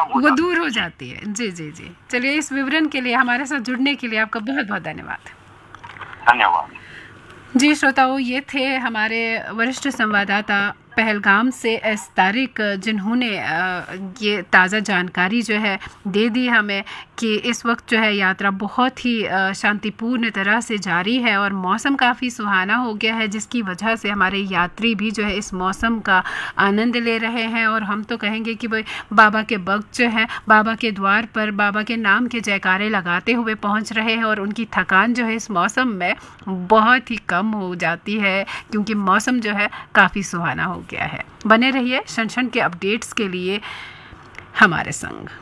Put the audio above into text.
कम वो दूर हो जाती है। जी जी जी, चलिए इस विवरण के लिए, हमारे साथ जुड़ने के लिए आपका बहुत बहुत धन्यवाद। धन्यवाद। जी श्रोताओं, ये थे हमारे वरिष्ठ संवाददाता पहलगाम से एस तारिक, जिन्होंने ये ताज़ा जानकारी जो है दे दी हमें कि इस वक्त जो है यात्रा बहुत ही शांतिपूर्ण तरह से जारी है और मौसम काफ़ी सुहाना हो गया है, जिसकी वजह से हमारे यात्री भी जो है इस मौसम का आनंद ले रहे हैं। और हम तो कहेंगे कि भाई बाबा के भक्त जो हैं बाबा के द्वार पर बाबा के नाम के जयकारे लगाते हुए पहुंच रहे हैं और उनकी थकान जो है इस मौसम में बहुत ही कम हो जाती है, क्योंकि मौसम जो है काफ़ी सुहाना हो गया है। बने रहिए क्षण क्षण के अपडेट्स के लिए हमारे संग।